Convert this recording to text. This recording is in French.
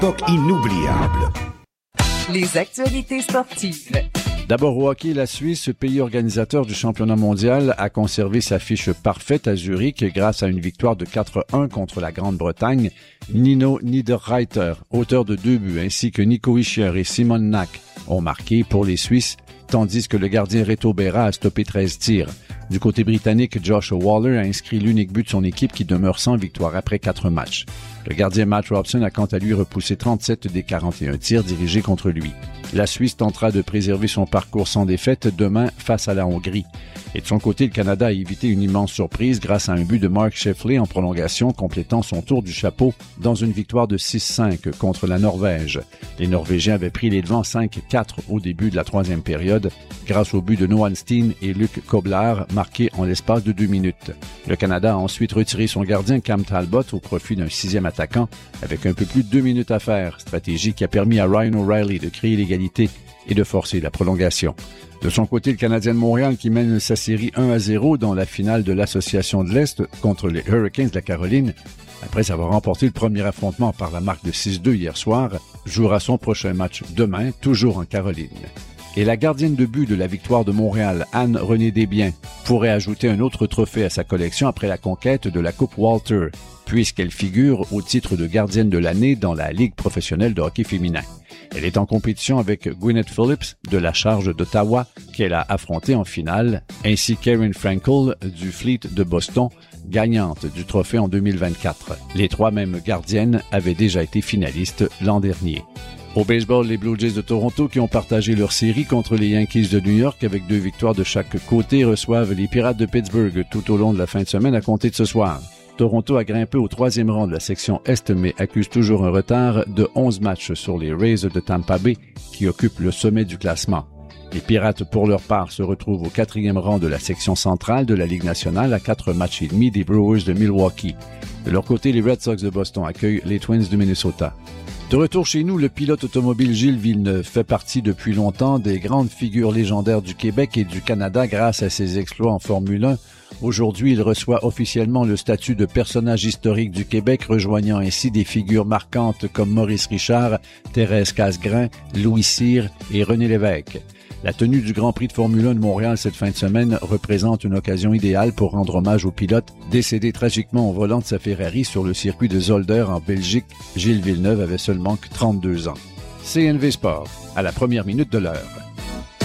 époque inoubliable. Les actualités sportives. D'abord au hockey, la Suisse, pays organisateur du championnat mondial, a conservé sa fiche parfaite à Zurich grâce à une victoire de 4-1 contre la Grande-Bretagne. Nino Niederreiter, auteur de 2 buts, ainsi que Nico Hischier et Simon Nack ont marqué pour les Suisses, tandis que le gardien Reto Berra a stoppé 13 tirs. Du côté britannique, Josh Waller a inscrit l'unique but de son équipe qui demeure sans victoire après 4 matchs. Le gardien Matt Robson a quant à lui repoussé 37 des 41 tirs dirigés contre lui. La Suisse tentera de préserver son parcours sans défaite demain face à la Hongrie. Et de son côté, le Canada a évité une immense surprise grâce à un but de Mark Scheffler en prolongation, complétant son tour du chapeau dans une victoire de 6-5 contre la Norvège. Les Norvégiens avaient pris les devants 5-4 au début de la troisième période grâce au but de Noah Steen et Luc Koblar marqués en l'espace de 2 minutes. Le Canada a ensuite retiré son gardien Cam Talbot au profit d'un 6e attaquant avec un peu plus de 2 minutes à faire, stratégie qui a permis à Ryan O'Reilly de créer l'égalité et de forcer la prolongation. De son côté, le Canadien de Montréal qui mène sa série 1-0 dans la finale de l'Association de l'Est contre les Hurricanes de la Caroline, après avoir remporté le premier affrontement par la marque de 6-2 hier soir, jouera son prochain match demain, toujours en Caroline. Et la gardienne de but de la victoire de Montréal, Anne-Renée Desbiens, pourrait ajouter un autre trophée à sa collection après la conquête de la Coupe Walter, puisqu'elle figure au titre de gardienne de l'année dans la Ligue professionnelle de hockey féminin. Elle est en compétition avec Gwyneth Phillips de la Charge d'Ottawa, qu'elle a affrontée en finale, ainsi qu'Erin Frankel du Fleet de Boston, gagnante du trophée en 2024. Les 3 mêmes gardiennes avaient déjà été finalistes l'an dernier. Au baseball, les Blue Jays de Toronto, qui ont partagé leur série contre les Yankees de New York avec 2 victoires de chaque côté, reçoivent les Pirates de Pittsburgh tout au long de la fin de semaine à compter de ce soir. Toronto a grimpé au 3e rang de la section Est, mais accuse toujours un retard de 11 matchs sur les Rays de Tampa Bay, qui occupent le sommet du classement. Les Pirates, pour leur part, se retrouvent au 4e rang de la section centrale de la Ligue nationale à 4 matchs et demi des Brewers de Milwaukee. De leur côté, les Red Sox de Boston accueillent les Twins de Minnesota. De retour chez nous, le pilote automobile Gilles Villeneuve fait partie depuis longtemps des grandes figures légendaires du Québec et du Canada grâce à ses exploits en Formule 1. Aujourd'hui, il reçoit officiellement le statut de personnage historique du Québec, rejoignant ainsi des figures marquantes comme Maurice Richard, Thérèse Casgrain, Louis Cyr et René Lévesque. La tenue du Grand Prix de Formule 1 de Montréal cette fin de semaine représente une occasion idéale pour rendre hommage au pilote décédé tragiquement au volant de sa Ferrari sur le circuit de Zolder en Belgique. Gilles Villeneuve avait seulement 32 ans. CNV Sport, à la première minute de l'heure.